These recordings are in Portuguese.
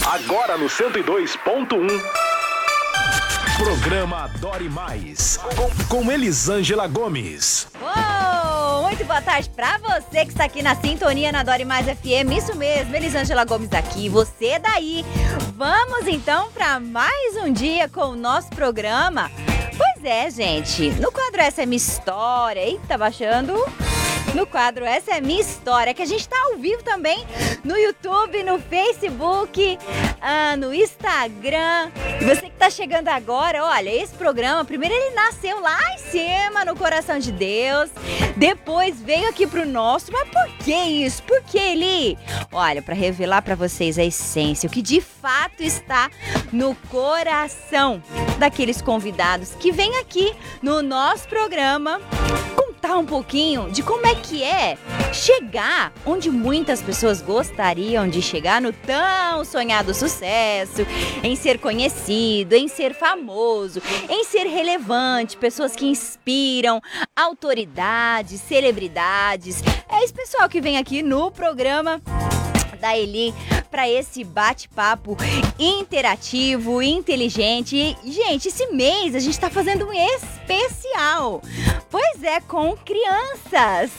Agora no 102.1. Programa Adore Mais, com Elisângela Gomes. Muito boa tarde pra você que está aqui na sintonia na Adore Mais FM. Isso mesmo, Elisângela Gomes aqui, você daí. Vamos então para mais um dia com o nosso programa. Pois é, gente, no quadro Essa é Minha História. Eita, baixando... No quadro Essa é Minha História, que a gente tá ao vivo também no YouTube, no Facebook, no Instagram. E você que tá chegando agora, olha, esse programa, primeiro ele nasceu lá em cima, no coração de Deus. Depois veio aqui pro nosso. Mas por que isso? Por que, Eli? Olha, pra revelar pra vocês a essência, o que de fato está no coração daqueles convidados que vêm aqui no nosso programa contar um pouquinho de como é que é chegar onde muitas pessoas gostariam de chegar, no tão sonhado sucesso, em ser conhecido, em ser famoso, em ser relevante, pessoas que inspiram, autoridades, celebridades. É esse pessoal que vem aqui no programa da Eli para esse bate-papo interativo, inteligente. E, gente, esse mês a gente está fazendo um especial. Pois é, com crianças.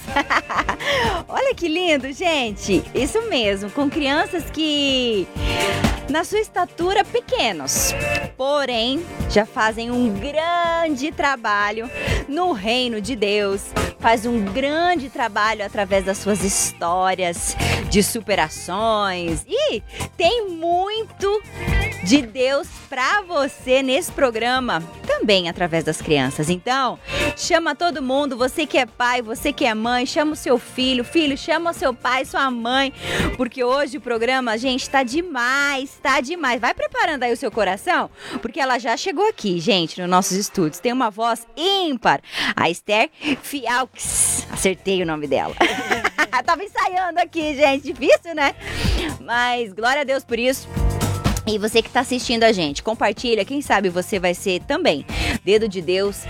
Olha que lindo, gente. Isso mesmo, com crianças que, na sua estatura, pequenos, porém, já fazem um grande trabalho no reino de Deus. Faz um grande trabalho através das suas histórias de superações. E tem muito de Deus pra você nesse programa, também através das crianças. Então, chama todo mundo, você que é pai, você que é mãe, chama o seu filho, chama o seu pai, sua mãe, porque hoje o programa, gente, tá demais, tá demais. Vai preparando aí o seu coração, porque ela já chegou aqui, gente, nos nossos estúdios. Tem uma voz ímpar, a Esther Fialques, acertei o nome dela. Tava ensaiando aqui, gente, difícil, né? Mas glória a Deus por isso. E você que está assistindo a gente, compartilha, quem sabe você vai ser também dedo de Deus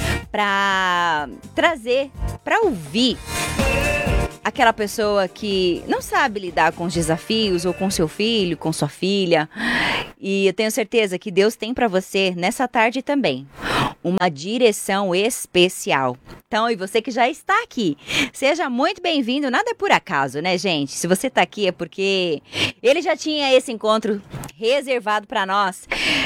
para trazer, para ouvir aquela pessoa que não sabe lidar com os desafios, ou com seu filho, com sua filha. E eu tenho certeza que Deus tem para você nessa tarde também uma direção especial. Então, e você que já está aqui, seja muito bem-vindo. Nada é por acaso, né, gente? Se você está aqui é porque ele já tinha esse encontro reservado para nós.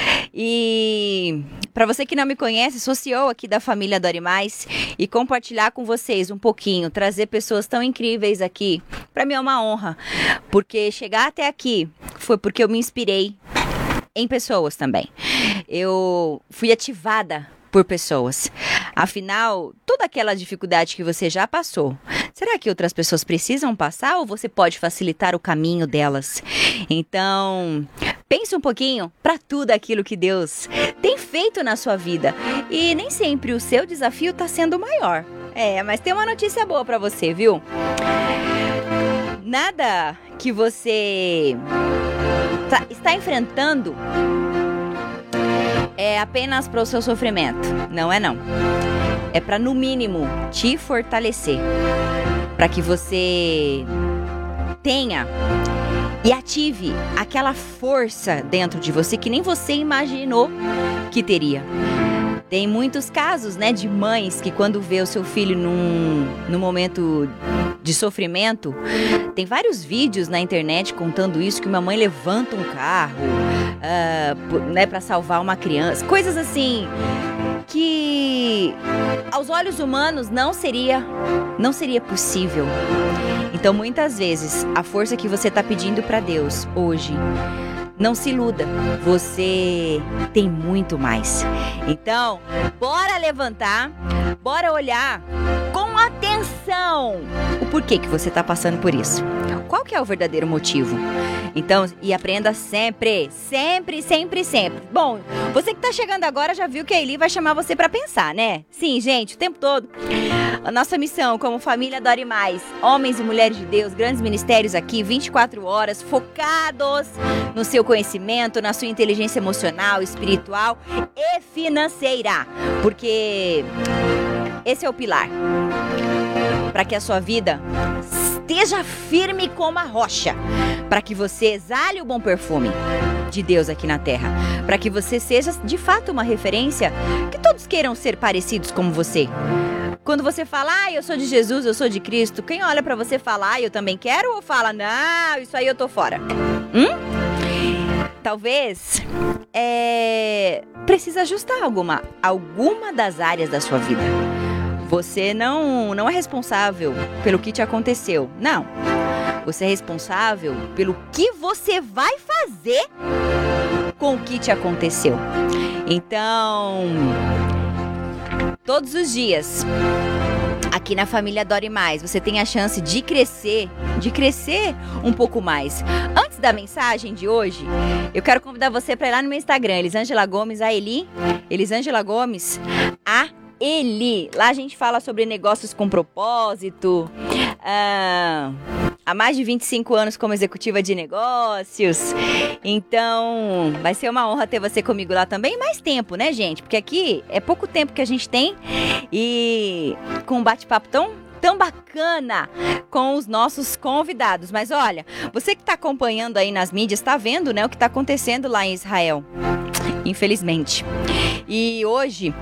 E para você que não me conhece, sou CEO aqui da família Adore Mais, e compartilhar com vocês um pouquinho, trazer pessoas tão incríveis aqui, para mim é uma honra, porque chegar até aqui foi porque eu me inspirei em pessoas também. Eu fui ativada por pessoas. Afinal, toda aquela dificuldade que você já passou, será que outras pessoas precisam passar, ou você pode facilitar o caminho delas? Então, pense um pouquinho para tudo aquilo que Deus tem feito na sua vida. E nem sempre o seu desafio está sendo maior. Mas tem uma notícia boa para você, viu? Nada que você está enfrentando é apenas para o seu sofrimento. Não é não. É para, no mínimo, te fortalecer. Para que você tenha e ative aquela força dentro de você que nem você imaginou que teria. Tem muitos casos, né, de mães que quando vê o seu filho num momento de sofrimento, tem vários vídeos na internet contando isso, que uma mãe levanta um carro, né, para salvar uma criança, coisas assim que aos olhos humanos não seria possível. Então, muitas vezes, a força que você está pedindo para Deus hoje, não se iluda, você tem muito mais. Então, bora levantar, bora olhar com atenção o porquê que você está passando por isso. Qual que é o verdadeiro motivo? Então, e aprenda sempre, sempre, sempre, sempre. Bom, você que tá chegando agora já viu que a Eli vai chamar você para pensar, né? Sim, gente, o tempo todo. A nossa missão como família Adore Mais, homens e mulheres de Deus, grandes ministérios aqui, 24 horas, focados no seu conhecimento, na sua inteligência emocional, espiritual e financeira. Porque esse é o pilar para que a sua vida esteja firme como a rocha, para que você exale o bom perfume de Deus aqui na terra, para que você seja de fato uma referência, que todos queiram ser parecidos como você. Quando você fala, eu sou de Jesus, eu sou de Cristo, quem olha pra você fala, eu também quero, ou fala, não, isso aí eu tô fora? Talvez precisa ajustar alguma das áreas da sua vida. Você não é responsável pelo que te aconteceu, não. Você é responsável pelo que você vai fazer com o que te aconteceu. Então, todos os dias, aqui na família Dore Mais, você tem a chance de crescer um pouco mais. Antes da mensagem de hoje, eu quero convidar você para ir lá no meu Instagram, Elisângela Gomes, Elisângela Gomes, Eli. Lá a gente fala sobre negócios com propósito, há mais de 25 anos como executiva de negócios. Então, vai ser uma honra ter você comigo lá também. Mais tempo, né, gente? Porque aqui é pouco tempo que a gente tem e com um bate-papo tão bacana com os nossos convidados. Mas olha, você que está acompanhando aí nas mídias, está vendo, né, o que está acontecendo lá em Israel, infelizmente. E hoje,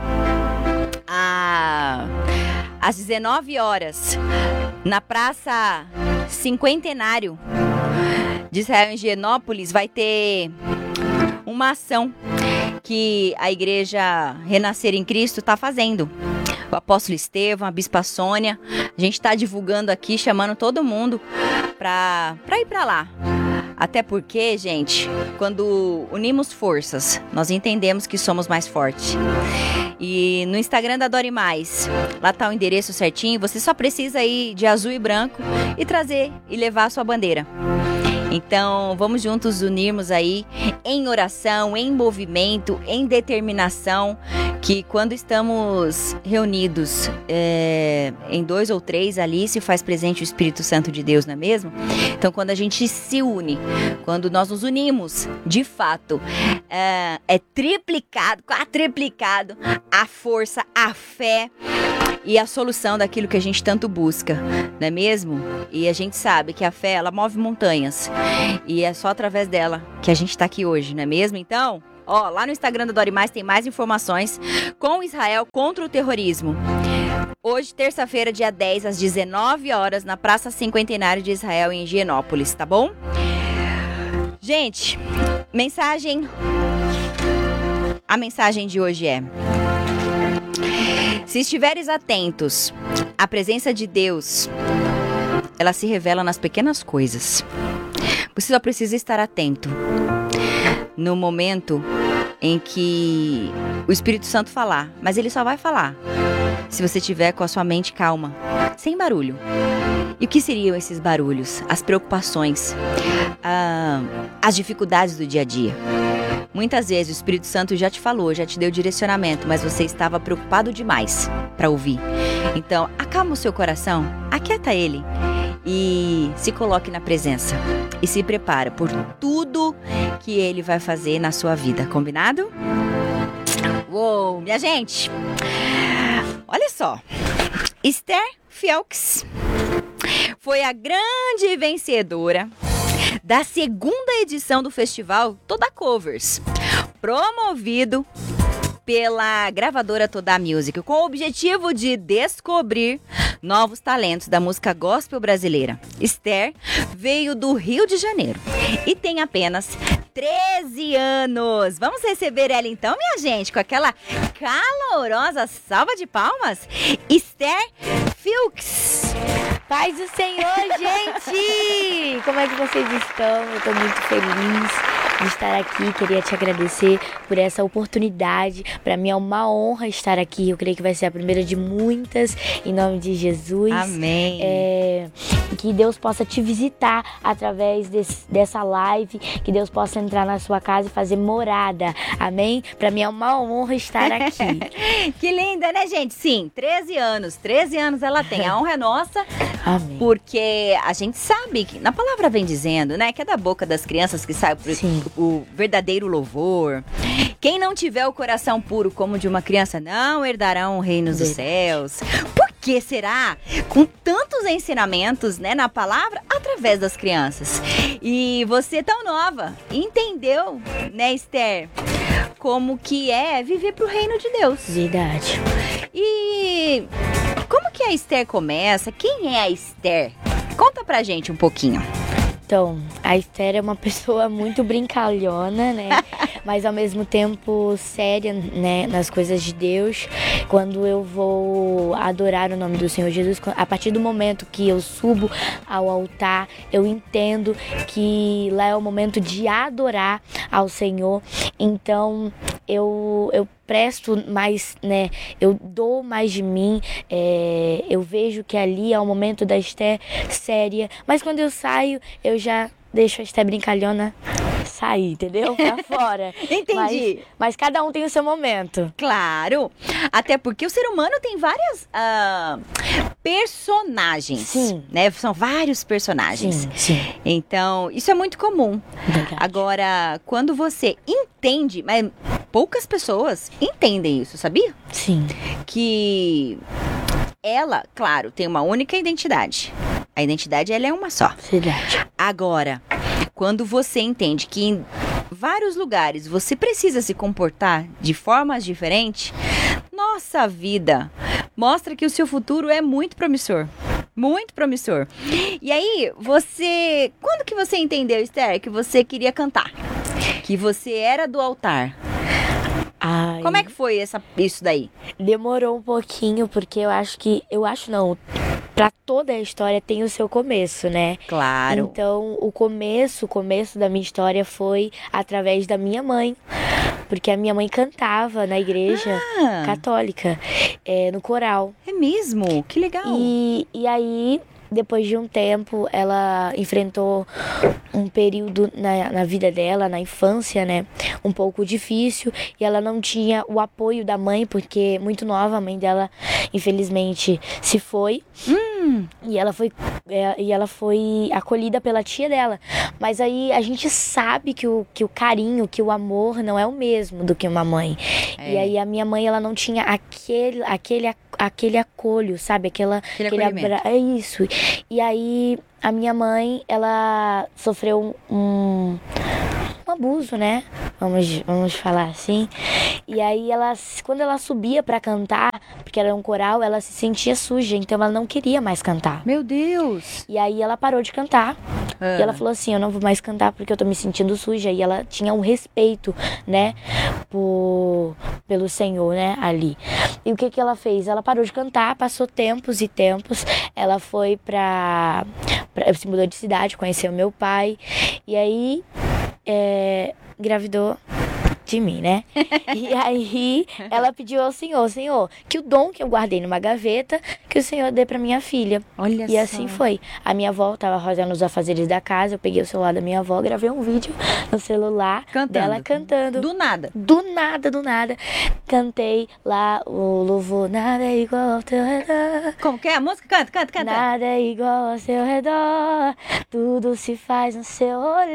às 19 horas, na Praça Cinquentenário de Israel, em Higienópolis, vai ter uma ação que a Igreja Renascer em Cristo está fazendo. O apóstolo Estevão, a bispa Sônia, a gente está divulgando aqui, chamando todo mundo para ir para lá. Até porque, gente, quando unimos forças, nós entendemos que somos mais fortes. E no Instagram da Dore Mais, lá tá o endereço certinho, você só precisa ir de azul e branco e trazer e levar a sua bandeira. Então, vamos juntos unirmos aí em oração, em movimento, em determinação, que quando estamos reunidos em 2 ou 3 ali, se faz presente o Espírito Santo de Deus, não é mesmo? Então, quando a gente se une, quando nós nos unimos, de fato, é triplicado, quadriplicado a força, a fé e a solução daquilo que a gente tanto busca, não é mesmo? E a gente sabe que a fé, ela move montanhas, e é só através dela que a gente está aqui hoje, não é mesmo? Então, lá no Instagram da Dore Mais tem mais informações com Israel contra o terrorismo. Hoje, terça-feira, dia 10, às 19 horas, na Praça Cinquentenário de Israel, em Higienópolis, tá bom? Gente, a mensagem de hoje é: se estiveres atentos, a presença de Deus, ela se revela nas pequenas coisas. Você só precisa estar atento no momento em que o Espírito Santo falar, mas ele só vai falar se você tiver com a sua mente calma, sem barulho. E o que seriam esses barulhos? As preocupações, as dificuldades do dia a dia. Muitas vezes o Espírito Santo já te falou, já te deu direcionamento, mas você estava preocupado demais para ouvir. Então, acalma o seu coração, aquieta ele e se coloque na presença. E se prepara por tudo que ele vai fazer na sua vida, combinado? Uou, minha gente! Olha só, Esther Felix foi a grande vencedora da segunda edição do festival Toda Covers, promovido pela gravadora Toda Music, com o objetivo de descobrir novos talentos da música gospel brasileira. Esther veio do Rio de Janeiro e tem apenas 13 anos. Vamos receber ela então, minha gente, com aquela calorosa salva de palmas. Esther Felix. Paz do Senhor, gente! Como é que vocês estão? Eu tô muito feliz de estar aqui. Queria te agradecer por essa oportunidade. Para mim é uma honra estar aqui. Eu creio que vai ser a primeira de muitas, em nome de Jesus. Amém. Que Deus possa te visitar através dessa live, que Deus possa entrar na sua casa e fazer morada. Amém? Para mim é uma honra estar aqui. Que linda, né, gente? Sim, 13 anos. 13 anos ela tem. A honra é nossa. Amém. Porque a gente sabe que na palavra vem dizendo, né, que é da boca das crianças que sai o verdadeiro louvor. Quem não tiver o coração puro como de uma criança não herdarão o reino dos céus. Por que será? Com tantos ensinamentos, né, na palavra, através das crianças. E você tão nova, entendeu, né, Esther? Como que é viver pro reino de Deus. Verdade. E como que a Esther começa? Quem é a Esther? Conta pra gente um pouquinho. Então, a Esther é uma pessoa muito brincalhona, né? Mas ao mesmo tempo séria, né? Nas coisas de Deus. Quando eu vou adorar o nome do Senhor Jesus, a partir do momento que eu subo ao altar, eu entendo que lá é o momento de adorar ao Senhor. Então, eu presto mais, né? Eu dou mais de mim. Eu vejo que ali é o momento da Esther séria. Mas quando eu saio, eu já deixo a Esther brincalhona sair, entendeu? Pra fora. Entendi. Mas cada um tem o seu momento. Claro, até porque o ser humano tem várias personagens, Sim. né? São vários personagens. Sim. Então, isso é muito comum. Verdade. Agora, quando você entende, mas poucas pessoas entendem isso, sabia? Sim. Que ela, claro, tem uma única identidade. A identidade, ela é uma só. Verdade. Agora, quando você entende que em vários lugares você precisa se comportar de formas diferentes, nossa vida mostra que o seu futuro é muito promissor. Muito promissor. E aí, quando que você entendeu, Esther, que você queria cantar? Que você era do altar? Ai, Como é que foi isso daí? demorou um pouquinho, porque pra toda a história tem o seu começo, né? Claro. Então, o começo da minha história foi através da minha mãe. Porque a minha mãe cantava na igreja católica, no coral. É mesmo? Que legal. E aí, depois de um tempo, ela enfrentou um período na vida dela, na infância, né? Um pouco difícil. E ela não tinha o apoio da mãe, porque muito nova, a mãe dela, infelizmente, se foi. E ela foi acolhida pela tia dela. Mas aí a gente sabe que o carinho, que o amor não é o mesmo do que uma mãe. E aí a minha mãe, ela não tinha aquele acolho, sabe? Aquele acolhimento. É isso. E aí a minha mãe, ela sofreu um abuso, né? Vamos falar assim. E aí quando ela subia pra cantar, porque era um coral, ela se sentia suja, então ela não queria mais cantar. Meu Deus. E aí ela parou de cantar. E ela falou assim, eu não vou mais cantar porque eu tô me sentindo suja. E ela tinha um respeito, né, pelo Senhor, né, ali. E o que ela fez? Ela parou de cantar, passou tempos e tempos. Ela foi se mudou de cidade, conheceu meu pai. E aí engravidou de mim, né? E aí ela pediu ao Senhor, que o dom que eu guardei numa gaveta, que o Senhor dê pra minha filha. Olha E só. assim foi. A minha avó tava fazendo os afazeres da casa, eu peguei o celular da minha avó, gravei um vídeo no celular dela cantando. Do nada. Do nada. Cantei lá o louvor, nada é igual ao teu redor. Como que é a música? Canta. Nada é igual ao seu redor, tudo se faz no seu olhar.